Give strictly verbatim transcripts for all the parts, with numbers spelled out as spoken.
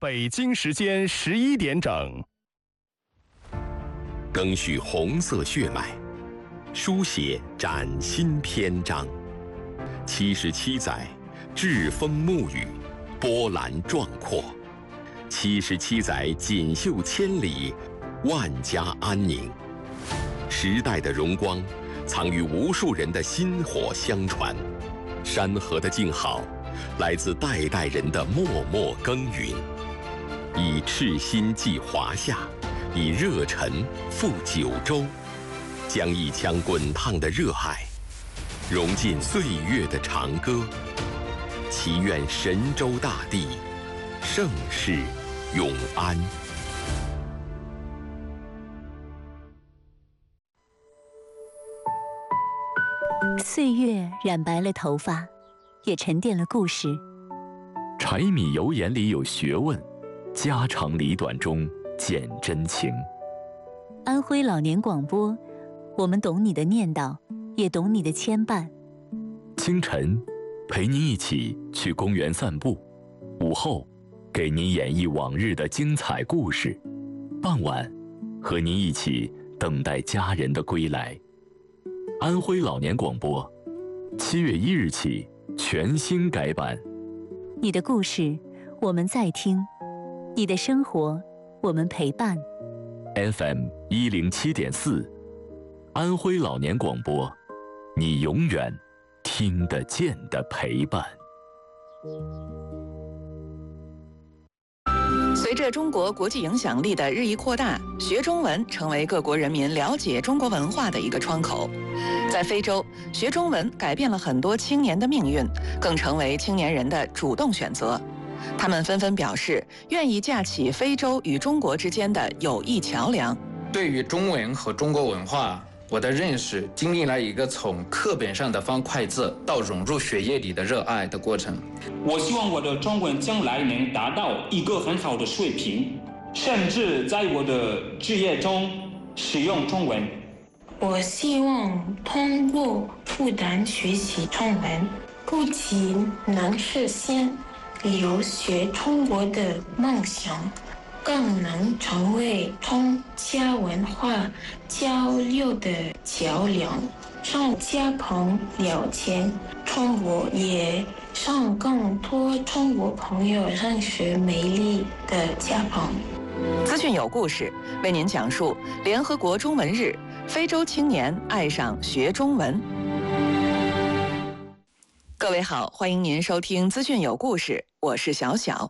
北京时间十一点整。 赓续红色血脉，书写崭新篇章。七十七载，栉风沐雨，波澜壮阔；七十七载，锦绣千里，万家安宁。时代的荣光，藏于无数人的薪火相传；山河的静好，来自代代人的默默耕耘。以赤心寄华夏，以热忱赴九州，将一腔滚烫的热爱融进岁月的长歌。祈愿神州大地盛世永安。 岁月染白了头发，也沉淀了故事。 柴米油盐里有学问，家长里短中见真情。 安徽老年广播，我们懂你的念叨，也懂你的牵绊。 清晨陪您一起去公园散步，午后给您演绎往日的精彩故事，傍晚和您一起等待家人的归来。安徽老年广播，七月一日起全新改版。 你的故事，我们在听；你的生活，我们陪伴。 F M 一零七点四，安徽老年广播，你永远听得见的陪伴。 随着中国国际影响力的日益扩大，学中文成为各国人民了解中国文化的一个窗口。在非洲，学中文改变了很多青年的命运，更成为青年人的主动选择。他们纷纷表示愿意架起非洲与中国之间的友谊桥梁。 对于中文和中国文化，我的认识经历了一个从课本上的方块字到融入血液里的热爱的过程。 我希望我的中文将来能达到一个很好的水平，甚至在我的职业中使用中文。 我希望通过不断学习中文，不仅能实现留学中国的梦想，更能成为中加文化交流的桥梁，让家朋了解中国，也让更多中国朋友认识美丽的家朋。 资讯有故事，为您讲述联合国中文日，非洲青年爱上学中文。各位好，欢迎您收听资讯有故事，我是小小。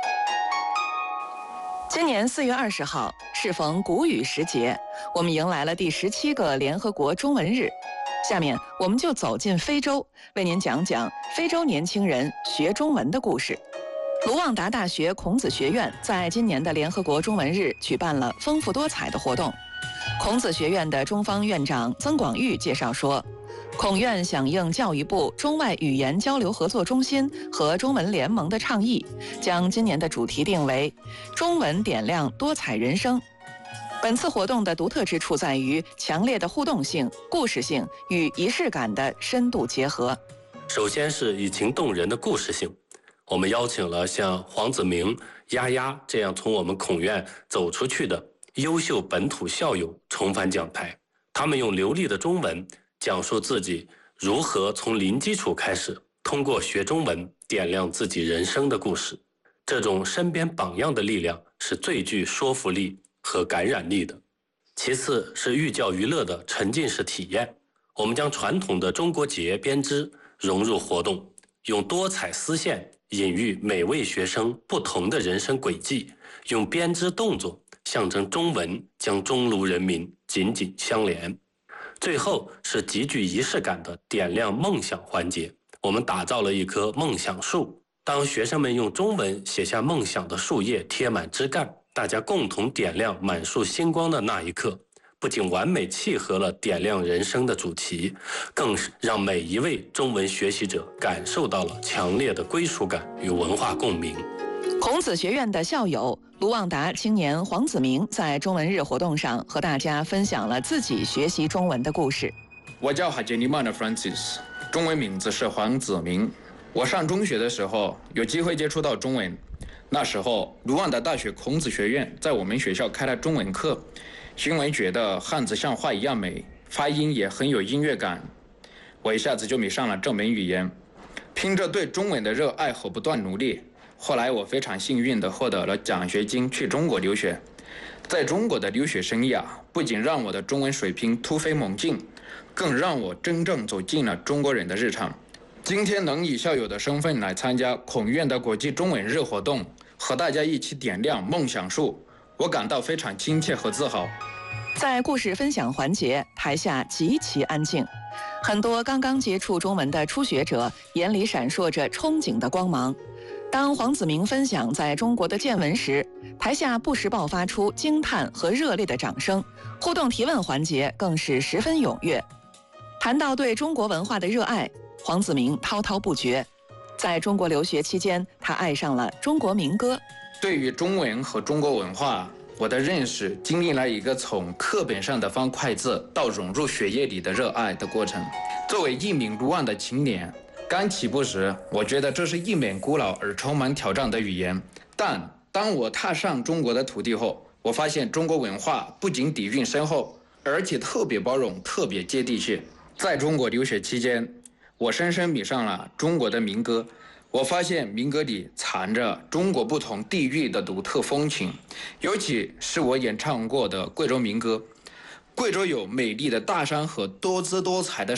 今年四月二十号，适逢谷雨时节，我们迎来了第十七个联合国中文日。下面我们就走进非洲，为您讲讲非洲年轻人学中文的故事。卢旺达大学孔子学院在今年的联合国中文日举办了丰富多彩的活动。孔子学院的中方院长曾广玉介绍说，孔院响应教育部中外语言交流合作中心和中文联盟的倡议，将今年的主题定为中文点亮多彩人生。本次活动的独特之处在于强烈的互动性、故事性与仪式感的深度结合。 首先是以情动人的故事性，我们邀请了像黄子明、丫丫这样从我们孔院走出去的优秀本土校友重返讲台，他们用流利的中文讲述自己如何从零基础开始，通过学中文点亮自己人生的故事。这种身边榜样的力量是最具说服力和感染力的。其次是寓教于乐的沉浸式体验，我们将传统的中国结编织融入活动，用多彩丝线隐喻每位学生不同的人生轨迹，用编织动作象征中文将中卢人民紧紧相连。最后是极具仪式感的点亮梦想环节，我们打造了一棵梦想树，当学生们用中文写下梦想的树叶贴满枝干，大家共同点亮满树星光的那一刻，不仅完美契合了点亮人生的主题，更是让每一位中文学习者感受到了强烈的归属感与文化共鸣。 孔子学院的校友卢旺达青年黄子明在中文日活动上和大家分享了自己学习中文的故事。 我叫海杰尼曼的 Francis， 中文名字是黄子明。我上中学的时候有机会接触到中文， 那时候，卢旺达大学孔子学院在我们学校开了中文课，因为觉得汉字像画一样美，发音也很有音乐感，我一下子就迷上了这门语言。凭着对中文的热爱和不断努力，后来我非常幸运地获得了奖学金去中国留学。在中国的留学生涯不仅让我的中文水平突飞猛进，更让我真正走进了中国人的日常。今天能以校友的身份来参加孔院的国际中文日活动，和大家一起点亮梦想树，我感到非常亲切和自豪。 在故事分享环节，台下极其安静，很多刚刚接触中文的初学者眼里闪烁着憧憬的光芒。当黄子明分享在中国的见闻时，台下不时爆发出惊叹和热烈的掌声，互动提问环节更是十分踊跃。谈到对中国文化的热爱，黄子明滔滔不绝。在中国留学期间，他爱上了中国民歌。 对于中文和中国文化，我的认识经历了一个从课本上的方块字到融入血液里的热爱的过程。作为一名卢旺的青年，刚起步时，我觉得这是一门古老而充满挑战的语言。但当我踏上中国的土地后，我发现中国文化不仅底蕴深厚，而且特别包容，特别接地气。在中国留学期间，我深深迷上了中国的民歌。我发现民歌里藏着中国不同地域的独特风情，尤其是我演唱过的贵州民歌。贵州有美丽的大山和多姿多彩的